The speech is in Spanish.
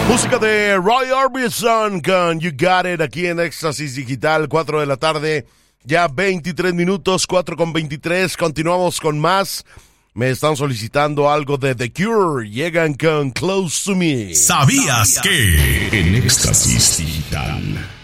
Música de Roy Orbison con You Got It aquí en Éxtasis Digital, 4 de la tarde, ya 23 minutos, 4:23. Continuamos con más. Me están solicitando algo de The Cure. Llegan con Close to Me. ¿Sabías que? En Éxtasis Digital.